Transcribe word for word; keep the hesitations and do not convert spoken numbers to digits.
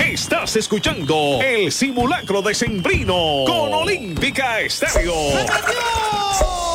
Estás escuchando el simulacro decembrino con Olímpica Estéreo.